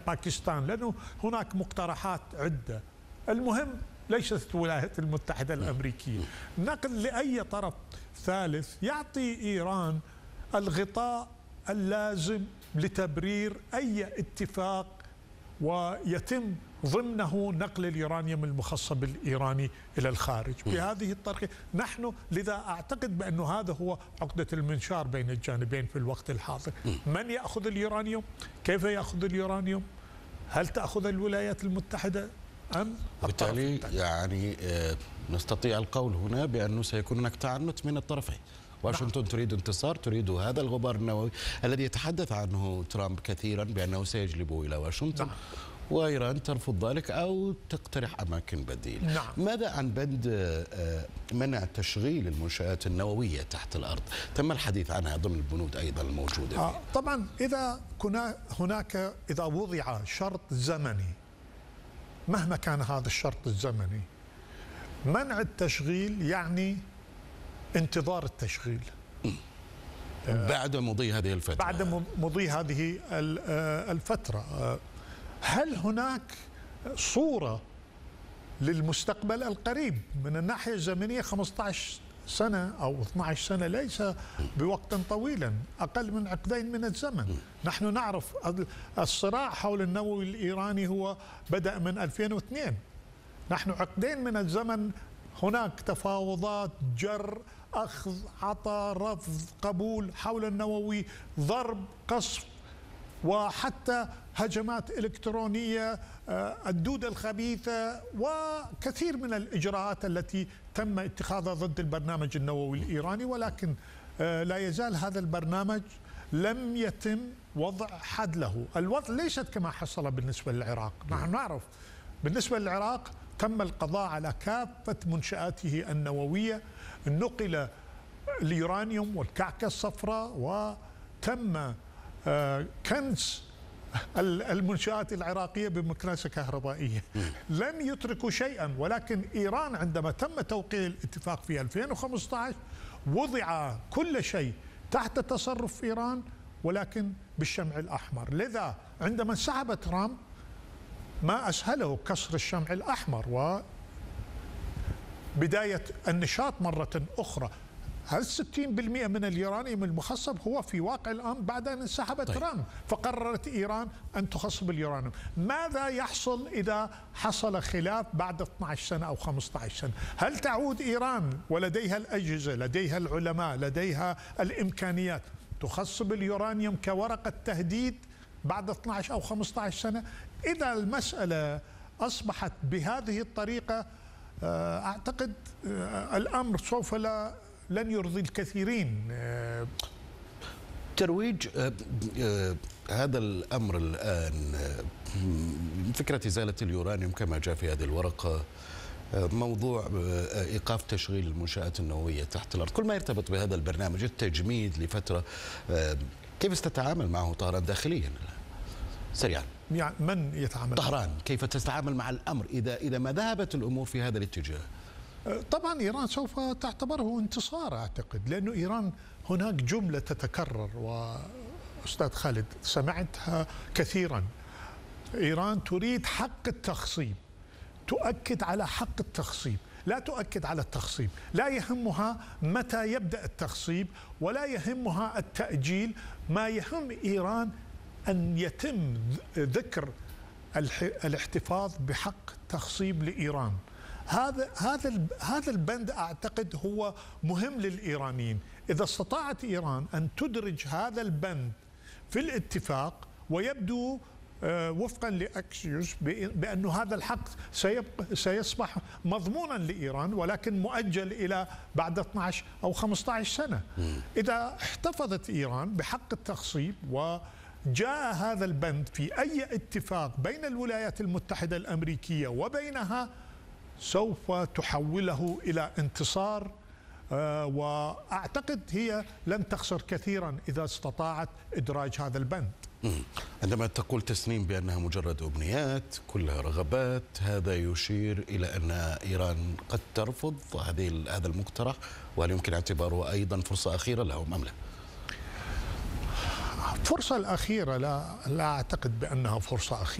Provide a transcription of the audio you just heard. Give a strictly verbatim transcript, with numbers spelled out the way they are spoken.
باكستان، لأنه هناك مقترحات عدة. المهم ليست الولايات المتحدة الأمريكية. نقل لأي طرف ثالث يعطي إيران الغطاء اللازم لتبرير أي اتفاق ويتم ضمنه نقل اليورانيوم المخصب الإيراني إلى الخارج بهذه الطريقة. نحن لذا أعتقد بأن هذا هو عقدة المنشار بين الجانبين في الوقت الحاضر. من يأخذ اليورانيوم؟ كيف يأخذ اليورانيوم؟ هل تأخذ الولايات المتحدة أم بالتالي يعني نستطيع القول هنا بأنه سيكون هناك تعنت من الطرفين. واشنطن نعم. تريد انتصار، تريد هذا الغبار النووي الذي يتحدث عنه ترامب كثيرا بأنه سيجلبه إلى واشنطن نعم. وإيران ترفض ذلك أو تقترح أماكن بديلة. نعم. ماذا عن بند منع تشغيل المنشآت النووية تحت الأرض؟ تم الحديث عنها ضمن البنود أيضا الموجودة آه طبعا إذا كنا هناك إذا وضع شرط زمني مهما كان هذا الشرط الزمني، منع التشغيل يعني انتظار التشغيل بعد مضي هذه الفترة. بعد مضي هذه الفترة هل هناك صورة للمستقبل القريب من الناحية الزمنية؟ خمسة عشر سنة أو اثني عشر سنة ليس بوقت طويلا، أقل من عقدين من الزمن. نحن نعرف الصراع حول النووي الإيراني هو بدأ من ألفين واثنين. نحن عقدين من الزمن هناك تفاوضات، جر، أخذ، عطاء، رفض، قبول حول النووي، ضرب، قصف، وحتى هجمات إلكترونية، الدودة الخبيثة، وكثير من الإجراءات التي تم اتخاذها ضد البرنامج النووي الإيراني. ولكن لا يزال هذا البرنامج لم يتم وضع حد له. الوضع ليست كما حصل بالنسبة للعراق. نحن نعرف بالنسبة للعراق تم القضاء على كافة منشآته النووية، نقل اليورانيوم والكعكة الصفراء، وتم كنز المنشآت العراقية بمكنسة كهربائية. لم يتركوا شيئا. ولكن إيران عندما تم توقيع الاتفاق في ألفين وخمسة عشر وضع كل شيء تحت تصرف إيران ولكن بالشمع الأحمر. لذا عندما انسحب ترامب ما أسهله كسر الشمع الأحمر وبداية النشاط مرة أخرى. هل ستين بالمئة من اليورانيوم المخصب هو في واقع الأمر بعد أن انسحب طيب. ترامب، فقررت إيران أن تخصب اليورانيوم. ماذا يحصل إذا حصل خلاف بعد اثني عشر سنة أو خمسة عشر سنة؟ هل تعود إيران ولديها الأجهزة، لديها العلماء، لديها الإمكانيات تخصب اليورانيوم كورقة تهديد بعد اثني عشر أو خمسة عشر سنة؟ إذا المسألة أصبحت بهذه الطريقة أعتقد الأمر سوف لا لن يرضي الكثيرين. ترويج هذا الأمر الآن، فكرة إزالة اليورانيوم كما جاء في هذه الورقة، موضوع إيقاف تشغيل المنشآت النووية تحت الأرض، كل ما يرتبط بهذا البرنامج، التجميد لفترة، كيف ستتعامل معه طهران داخليا؟ سريعا. يعني من يتعامل؟ طهران كيف تتعامل مع الأمر إذا إذا ما ذهبت الأمور في هذا الاتجاه؟ طبعا إيران سوف تعتبره انتصار أعتقد، لأنه إيران هناك جملة تتكرر وأستاذ خالد سمعتها كثيرا. إيران تريد حق التخصيب، تؤكد على حق التخصيب، لا تؤكد على التخصيب. لا يهمها متى يبدأ التخصيب ولا يهمها التأجيل. ما يهم إيران أن يتم ذكر الاحتفاظ بحق تخصيب لإيران. هذا هذا هذا البند أعتقد هو مهم للإيرانيين. إذا استطاعت إيران أن تدرج هذا البند في الاتفاق، ويبدو وفقا لأكسيوس بأن هذا الحق سيصبح مضمونا لإيران ولكن مؤجل إلى بعد اثني عشر أو خمسة عشر سنة. إذا احتفظت إيران بحق التخصيب وجاء هذا البند في أي اتفاق بين الولايات المتحدة الأمريكية وبينها، سوف تحوله إلى انتصار. وأعتقد هي لن تخسر كثيرا إذا استطاعت إدراج هذا البند. عندما تقول تسنيم بأنها مجرد أمنيات كلها رغبات، هذا يشير إلى أن إيران قد ترفض هذه هذا المقترح، وهل يمكن اعتباره أيضا فرصة أخيرة لهم أم لا؟ فرصة الأخيرة لا لا أعتقد بأنها فرصة أخيرة.